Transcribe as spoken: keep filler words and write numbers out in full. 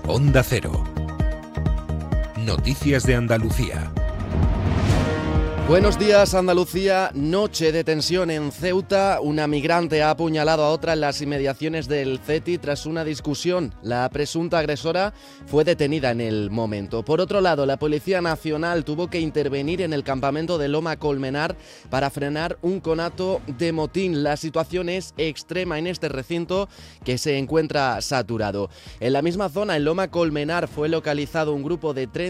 Onda Cero. Noticias de Andalucía. Buenos días, Andalucía. Noche de tensión en Ceuta. Una migrante ha apuñalado a otra en las inmediaciones del CETI tras una discusión. La presunta agresora fue detenida en el momento. Por otro lado, la Policía Nacional tuvo que intervenir en el campamento de Loma Colmenar para frenar un conato de motín. La situación es extrema en este recinto que se encuentra saturado. En la misma zona, en Loma Colmenar, fue localizado un grupo de treinta